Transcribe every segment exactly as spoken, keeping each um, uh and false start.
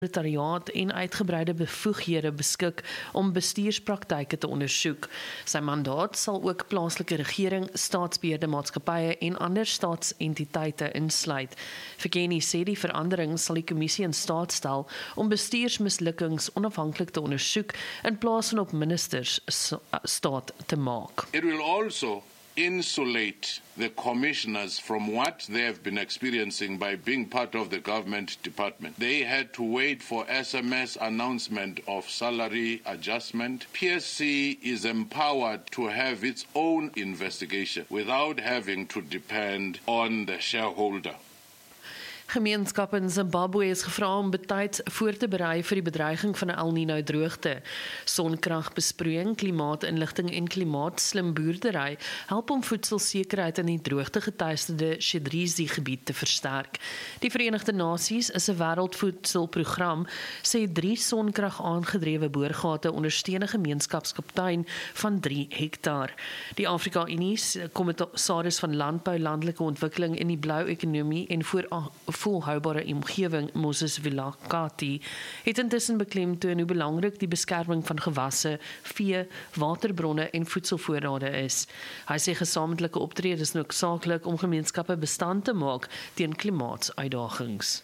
Sekretariaat en uitgebreide bevoeghede beskik om bestuurspraktyke te ondersoek. Sy mandaat sal ook plaaslike regering, staatsbeheerde maatskappye en ander staatsentiteite insluit. Verkenny sê die verandering sal die kommissie in staat stel om bestuursmislukkings onafhanklik te ondersoek in plaas van op ministers staat te maak. It will also insulate the commissioners from what they have been experiencing by being part of the government department. They had to wait for S M S announcement of salary adjustment. P S C is empowered to have its own investigation without having to depend on the shareholder. Gemeenskappe in Zimbabwe is gevra om betyds voor te berei vir die bedreiging van 'n El Niño droogte. Sonkragbesproeiing, klimaatinligting en klimaatslim boerdery help om voedselsekerheid in die droogtegetuisterde Shedrizi gebied te versterk. Die Verenigde Nasies is 'n wêreldvoedselprogram sê drie sonkrag aangedrewe boorgate ondersteun 'n gemeenskapskaptein van drie hektaar. Die Afrika Unie se kommissaris van Landbou, Landelike Ontwikkeling en die Blou Ekonomie en voor volhoubare omgewing, Moses Vilakati, het intussen beklemtoon hoe belangrik die beskerming van gewasse, vee, waterbronne en voedselvoorrade is. Hy sê gesamentlike optrede is noodsaaklik om gemeenskappe bestand te maak teen klimaatsuitdagings.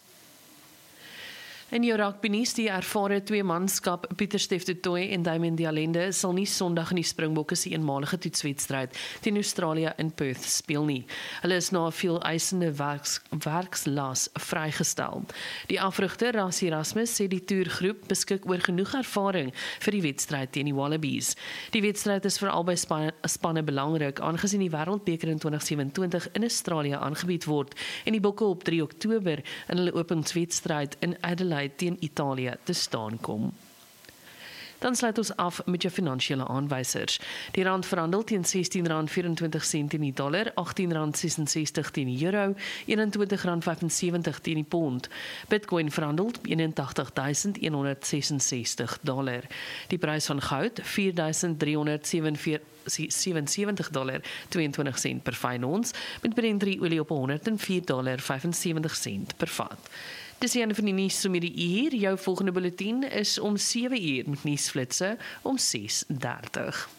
In jou rugbynuus, die ervare tweemanskap Pieter Stef du Toit en Damian de Allende sal nie Sondag in die Springbokke se eenmalige toetswedstryd teen Australië in Perth speel nie. Hulle is na 'n veel eisende werks, werkslas vrygestel. Die afrigter Rassie Erasmus sê die toergroep beskik oor genoeg ervaring vir die wedstryd teen die Wallabies. Die wedstryd is vir albei spanne, spanne belangrik aangesien die Wêreldbeker in twintig sewenentwintig in Australië aangebied word en die Bokke op drie Oktober in hulle openingswedstryd in Adelaide teen Italië te staan kom. Dan sluit ons af met jou finansiële aanwysers. Die rand verhandel teen sestien rand vyf-en-twintig sent teen die dollar, agttien rand ses en sestig teen die euro, eenentwintig rand vyf en sewentig teen die pond. Bitcoin verhandel eenentagtig duisend honderd ses en sestig dollar. Die prys van goud vier duisend drie honderd sewensewentig dollar tweeëntwintig sent per fyn ons, met Brent olie op honderd en vier dollar vyf en sewentig sent per vat. Dis die einde van die nuus om hierdie uur. Jou volgende bulletin is om sewe uur met nuusflitse om ses dertig.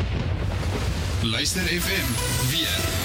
Luister F M weer.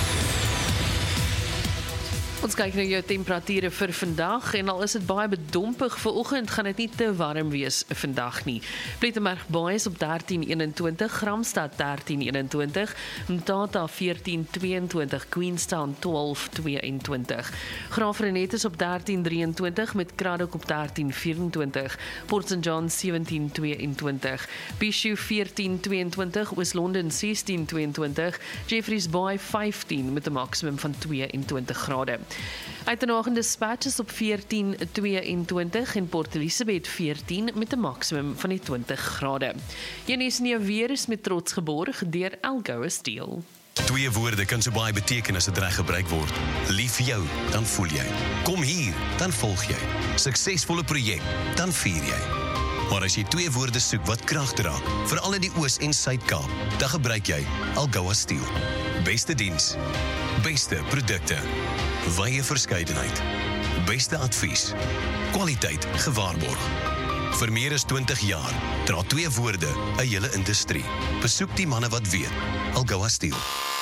Ons kyk na jou temperature vir vandag en al is dit baie bedompig vanoggend, gaan dit nie te warm wees vandag nie. Plettenberg Baai is op dertien eenentwintig, Gramstad dertien eenentwintig, Mthatha veertien tweeëntwintig, Queenstown twaalf tweeëntwintig. Graafrenet is op dertien drieëntwintig met Kraddock op dertien vyfentwintig, Port Saint John sewentien tweeëntwintig, Bishu veertien tweeëntwintig, Oos-London sestien tweeëntwintig, Jeffreys Bay vyftien met 'n maksimum van tweeëntwintig grade. Uitenagende Dispatch is op veertien tweeëntwintig en Port Elizabeth veertien met 'n maksimum van die twintig grade. Jenies nie weer is met trots geborg deur Algoa Steel. Twee woorde kan so baie beteken as dit reg gebruik word. Lief vir jou, dan voel jy. Kom hier, dan volg jy. Suksesvolle projek, dan vier jy. Maar as jy twee woorde soek wat krag dra, veral in die Oos- en Suid-Kaap, dan gebruik jy Algoa Steel. Beste diens, beste produkte, wye verskeidenheid, beste advies, kwaliteit gewaarborg. Vir meer as twintig jaar dra twee woorde 'n hele industrie. Besoek die manne wat weet. Algoa Steel.